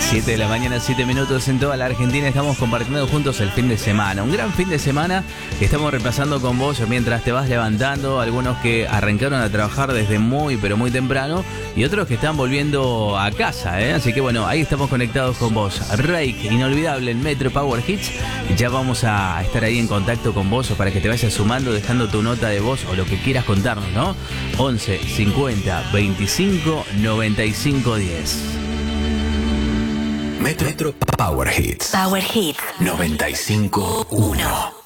7 de la mañana, 7 minutos en toda la Argentina. Estamos compartiendo juntos el fin de semana. Un gran fin de semana que estamos repasando con vos mientras te vas levantando. Algunos que arrancaron a trabajar desde muy, pero muy temprano. Y otros que están volviendo a casa, ¿eh? Así que bueno, ahí estamos conectados con vos. Rake, inolvidable en Metro Power Hits. Ya vamos a estar ahí en contacto con vos para que te vayas sumando, dejando tu nota de voz o lo que quieras contarnos, ¿no? 11 50 25 95 10. Metro Power Hits. Power Hits 95.1.